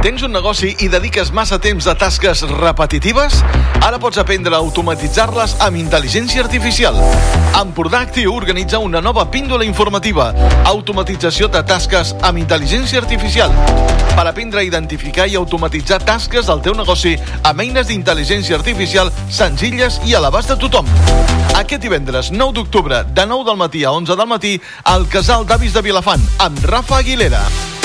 Tens un negoci i dediques massa temps a tasques repetitives? Ara pots aprendre a automatitzar-les amb intel·ligència artificial. Empordà Actiu organitza una nova píndola informativa. Automatització de tasques amb intel·ligència artificial. Per aprendre a identificar i automatitzar tasques del teu negoci amb eines d'intel·ligència artificial senzilles i a l'abast de tothom. Aquest divendres 9 d'octubre, de 9 del matí a 11 del matí, al Casal d'Avis de Vilafant, amb Rafa Aguilera.